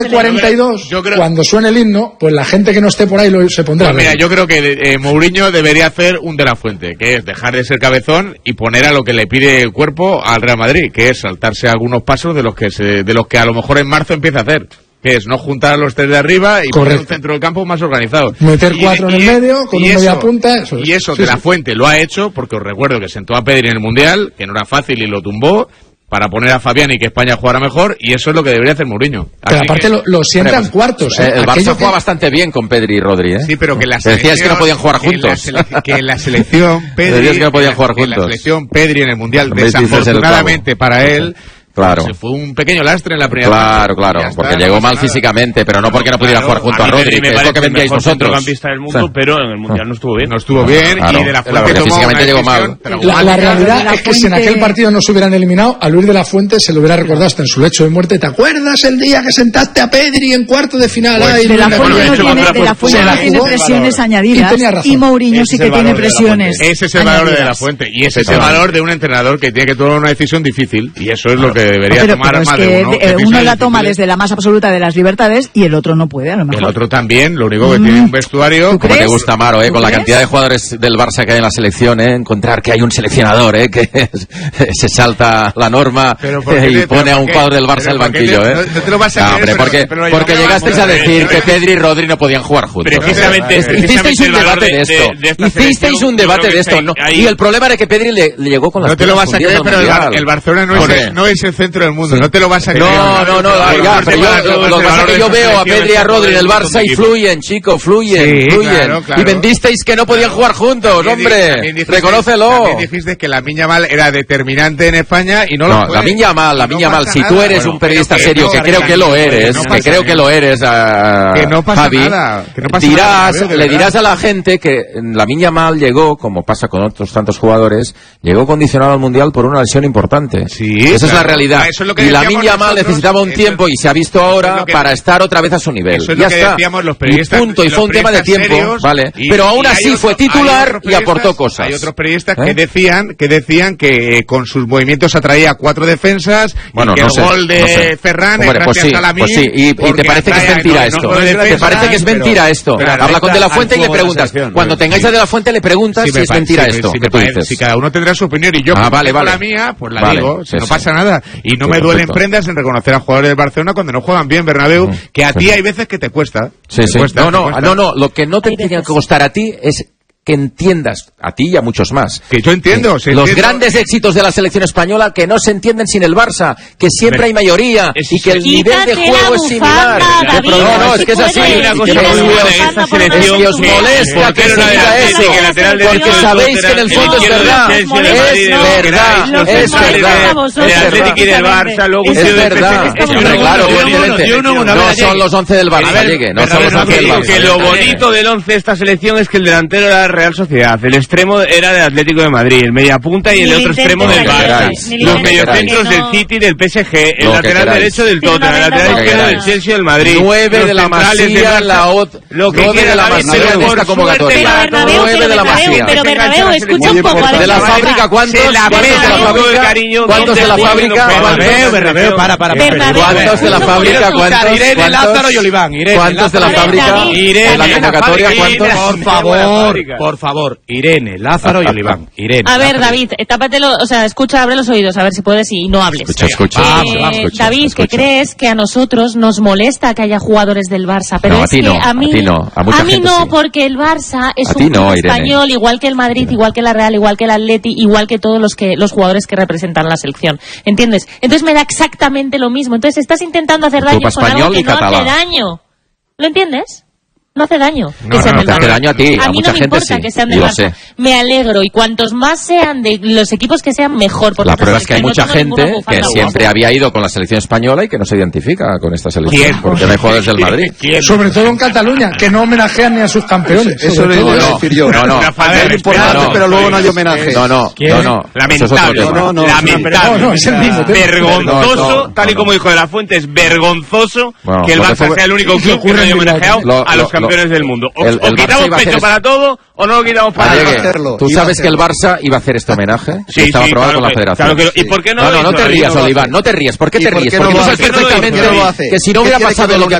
42, cuando suene el himno, pues la gente que no esté por ahí se pondrá. Pues mira, yo creo que Mourinho debería hacer un De La Fuente, que es dejar de ser cabezón y poner a lo que le pide el cuerpo al Real Madrid, que es saltarse algunos pasos de los que a lo mejor en marzo empieza a hacer. Que es no juntar a los tres de arriba y poner un centro del campo más organizado. Meter 4 en el medio, con un media punta, eso es. Y eso De La Fuente lo ha hecho, porque os recuerdo que sentó a Pedri en el Mundial, que no era fácil y lo tumbó, para poner a Fabián y que España jugara mejor, y eso es lo que debería hacer Mourinho. Pero aparte lo sientan cuartos. El Barça juega bastante bien con Pedri y Rodri, ¿eh? Sí, pero que la selección... Decías que no podían jugar juntos. Que en la selección Pedri... Decías que no podían jugar juntos. En la selección Pedri en el Mundial, desafortunadamente para él... Claro. Se fue un pequeño lastre en la primera Claro, porque llegó mal físicamente, pero no porque no pudiera jugar junto a Rodri, que es lo que vendíais vosotros. Del mundo, pero en el Mundial no estuvo bien. No estuvo bien, y De La Fuente tomó físicamente llegó mal. La realidad es que si en aquel partido no se hubieran eliminado, a Luis de la Fuente se lo hubiera recordado hasta en su lecho de muerte. ¿Te acuerdas el día que sentaste a Pedri en cuarto de final? De La Fuente no tiene presiones añadidas, y Mourinho sí que tiene presiones. Ese es el valor de De La Fuente, y ese es el valor de un entrenador que tiene que tomar una decisión difícil, y eso es lo que debería tomar. Es que uno la toma desde la más absoluta de las libertades y el otro no puede, a lo mejor. El otro también, lo único que tiene un vestuario... Como te gusta, Amaro, con la cantidad de jugadores del Barça que hay en la selección, encontrar que hay un seleccionador que se salta la norma y pone a un jugador del Barça en el banquillo. No te lo vas a creer, porque llegasteis a decir que Pedri y Rodri no podían jugar juntos. Hicisteis un debate de esto. Hicisteis un debate de esto. Y el problema era que Pedri le llegó con las... No te lo vas a creer, pero el Barcelona no es el centro del mundo. No te lo vas a creer. No, pero lo que pasa es que yo veo a Pedri y a Rodri en el Barça y fluyen, chicos, fluyen. Claro. Y vendisteis que no podían jugar juntos, hombre. Reconócelo. También dijiste que Lamine Yamal era determinante en España y no lo fue. Lamine Yamal, si tú eres un periodista serio, que creo que lo eres, que no pasa nada. Le dirás a la gente que Lamine Yamal llegó, como pasa con otros tantos jugadores, llegó condicionado al Mundial por una lesión importante. Esa es la realidad. Y Lamine Yamal necesitaba un tiempo y se ha visto ahora para estar otra vez a su nivel. Eso es lo que decíamos los periodistas. Y punto, y fue un tema de tiempo, ¿vale? Pero aún así fue titular y aportó cosas. Hay otros periodistas que decían que con sus movimientos atraía 4 defensas y que el gol de Ferran es gracias a Lamine. Pues sí, y te parece que es mentira esto. ¿Te parece que es mentira esto? Habla con De La Fuente y le preguntas. Cuando tengáis a De La Fuente le preguntas si es mentira esto. Si cada uno tendrá su opinión y yo la mía, pues la digo, no pasa nada. Y no me duelen prendas en reconocer a jugadores del Barcelona cuando no juegan bien, Bernabéu, que a ti hay veces que te cuesta. No, lo que no te tiene que costar a ti es que entiendas, a ti y a muchos más, que yo entiendo, los grandes éxitos de la selección española que no se entienden sin el Barça, que siempre hay mayoría y que el nivel de juego es similar. Es que es así. Es que os molesta que se diga eso, porque sabéis que en el fondo es verdad. Es verdad. Claro, no son los 11 del Barça, llegue. No son los 11 del Barça. Que lo bonito del 11 de esta selección es que el delantero era Real Sociedad, el extremo era del Atlético de Madrid, el mediapunta y el otro extremo del Barça, los mediocentros del City, del PSG, el lateral derecho del Tottenham, el lateral izquierdo del Chelsea, del Madrid, 9 de la Masía, lo que quiera la Masía de esta convocatoria, 9 de la Masía. Pero Bernabéu, escucha un poco. De la fábrica, ¿cuántos de la fábrica? Bernabéu, para. ¿Cuántos de la fábrica? Irene, Lázaro y Oliván. ¿Cuántos de la fábrica? Irene, la convocatoria, ¿cuántos? Por favor, Irene, Lázaro y Oliván. Irene. A ver, David, tápatelo, o sea, escucha, abre los oídos, a ver si puedes y no hables. Escucha. David, ¿qué crees que a nosotros nos molesta que haya jugadores del Barça? Pero no, es que a mí no. A mí no, sí. Porque el Barça es un club español, igual que el Madrid, igual que la Real, igual que el Atleti, igual que todos los jugadores que representan la selección. ¿Entiendes? Entonces me da exactamente lo mismo. Entonces estás intentando hacer daño con algo que no hace daño. ¿Lo entiendes? No hace daño. No te hace daño a ti. A mí no me importa que sean del Barça. Me alegro. Y cuantos más sean de los equipos que sean, mejor. La prueba es que hay mucha gente que siempre había ido con la selección española y que no se identifica con esta selección. Porque no hay jugadores del Madrid. Sobre todo en Cataluña, que no homenajean ni a sus campeones. Eso lo iba a decir yo. No. Es importante, pero luego no hay homenaje. No. Lamentable. No, es el mismo. Vergonzoso, tal y como dijo De La Fuente, es vergonzoso que el Barça sea el único club que no haya homenajeado a los campeones. campeones del mundo. O quitamos pecho para todo o no lo quitamos para nada. Tú sabes que el Barça iba a hacer este homenaje. Sí, estaba aprobado con la Federación. ¿Y por qué no? No te rías, Oliván, no te rías. ¿Por qué te ríes? Porque tú sabes perfectamente que si no hubiera pasado lo que